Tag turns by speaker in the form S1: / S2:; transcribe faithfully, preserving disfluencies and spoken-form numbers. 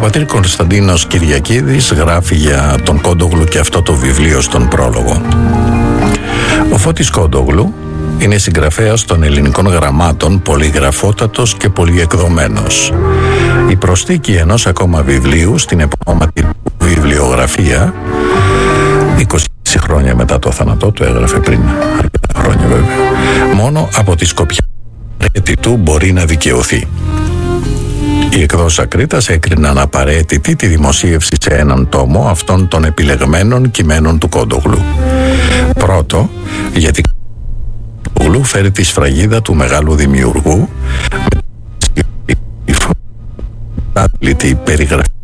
S1: πατήρ Κωνσταντίνος Κυριακίδης γράφει για τον Κόντογλου και αυτό το βιβλίο στον πρόλογο. Ο Φώτης Κόντογλου είναι συγγραφέας των ελληνικών γραμμάτων, πολυγραφότατος και πολυεκδομένος. Η προσθήκη ενός ακόμα βιβλίου στην επόμενη βιβλιογραφία, είκοσι χρόνια μετά το θάνατό του, έγραφε πριν αρκετά χρόνια βέβαια, μόνο από τη σκοπιά του μπορεί να δικαιωθεί. Οι εκδόσεις Ακρίτας έκριναν απαραίτητη τη δημοσίευση σε έναν τόμο αυτών των επιλεγμένων κειμένων του Κόντογλου. Πρώτο, γιατί ο Κόντογλου φέρει τη σφραγίδα του μεγάλου δημιουργού με τη περιγραφή